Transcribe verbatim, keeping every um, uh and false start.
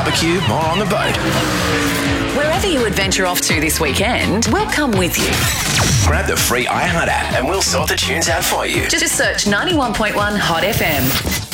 barbecue, more on the boat. Wherever you adventure off to this weekend, we'll come with you. Grab the free iHeart app and we'll sort the tunes out for you. Just search ninety-one point one Hot F M.